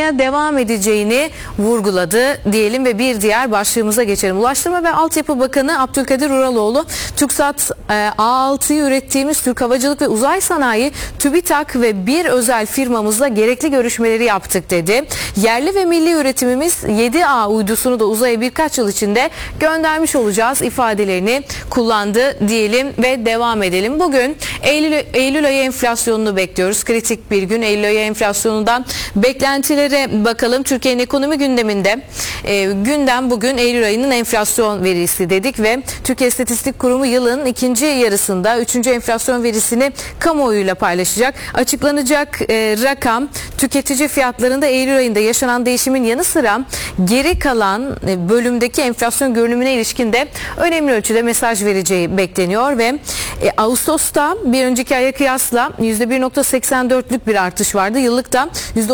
arttırmaya devam edeceğini vurguladı diyelim ve bir diğer başlığımıza geçelim. Ulaştırma ve Altyapı Bakanı Abdülkadir Uraloğlu, TürkSat A6'yı ürettiğimiz Türk Havacılık ve Uzay Sanayi, TÜBİTAK ve bir özel firmamızla gerekli görüşmeleri yaptık dedi. Yerli ve milli üretimimiz 7A uydusunu da uzaya birkaç yıl içinde göndermiş olacağız ifadelerini kullandı diyelim ve devam edelim. Bugün Eylül ayı enflasyonunu bekliyoruz. Kritik bir gün. Eylül ayı enflasyonundan beklentilere bakalım. Türkiye'nin ekonomi gündeminde gündem bugün Eylül ayının enflasyon verisi dedik ve Türkiye İstatistik Kurumu yılın ikinci yarısında 3. enflasyon verisini kamuoyuyla paylaşacak. Açıklanacak rakam tüketici fiyatlarında Eylül ayında yaşanan değişimin yanı sıra geri kalan bölümdeki enflasyon görünümüne ilişkin de önemli ölçüde mesaj vereceği bekleniyor ve Ağustos'ta bir önceki aya kıyasla %1.84'lük bir artış vardı. Yıllıkta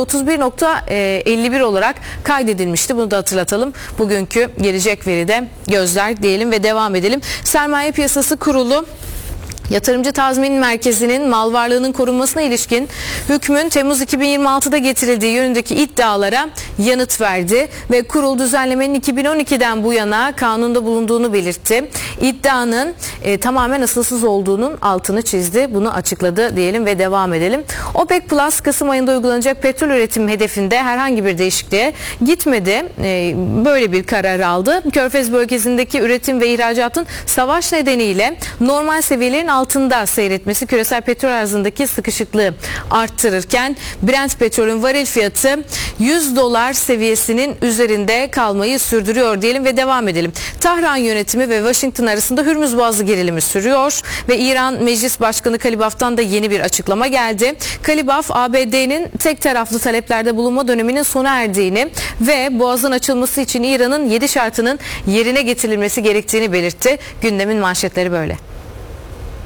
%31.51 olarak kaydedilmişti. Bunu da hatırlatalım. Bugünkü gelecek veride gözler diyelim ve devam edelim. Sermaye Piyasası Kurulu Yatırımcı Tazmin Merkezi'nin mal varlığının korunmasına ilişkin hükmün Temmuz 2026'da getirildiği yönündeki iddialara yanıt verdi ve kurul düzenlemenin 2012'den bu yana kanunda bulunduğunu belirtti. İddianın tamamen asılsız olduğunun altını çizdi. Bunu açıkladı diyelim ve devam edelim. OPEC Plus Kasım ayında uygulanacak petrol üretim hedefinde herhangi bir değişikliğe gitmedi. Böyle bir karar aldı. Körfez bölgesindeki üretim ve ihracatın savaş nedeniyle normal seviyelerin altında seyretmesi küresel petrol arzındaki sıkışıklığı arttırırken Brent petrolün varil fiyatı $100 seviyesinin üzerinde kalmayı sürdürüyor diyelim ve devam edelim. Tahran yönetimi ve Washington arasında Hürmüz Boğazı gerilimi sürüyor ve İran Meclis Başkanı Kalibaf'tan da yeni bir açıklama geldi. Kalibaf, ABD'nin tek taraflı taleplerde bulunma döneminin sona erdiğini ve Boğaz'ın açılması için İran'ın 7 şartının yerine getirilmesi gerektiğini belirtti. Gündemin manşetleri böyle.